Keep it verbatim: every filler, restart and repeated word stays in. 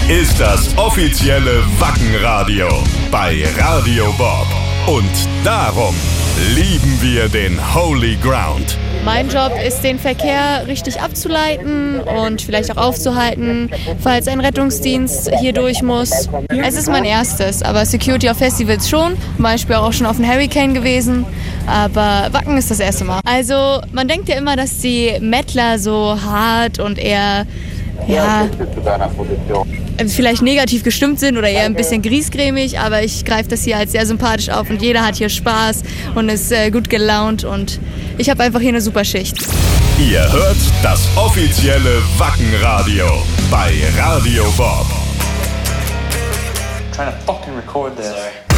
ist das offizielle Wackenradio bei Radio Bob. Und darum lieben wir den Holy Ground. Mein Job ist, den Verkehr richtig abzuleiten und vielleicht auch aufzuhalten, falls ein Rettungsdienst hier durch muss. Es ist mein erstes, aber Security auf Festivals schon. Zum Beispiel auch schon auf dem Hurricane gewesen. Aber Wacken ist das erste Mal. Also man denkt ja immer, dass die Mettler so hart und eher, ja, vielleicht negativ gestimmt sind oder eher ein bisschen griesgrämig, aber ich greife das hier als sehr sympathisch auf und jeder hat hier Spaß und ist äh, gut gelaunt und ich habe einfach hier eine super Schicht. Ihr hört das offizielle Wackenradio bei Radio Bob. Trying to fucking record this. Sorry.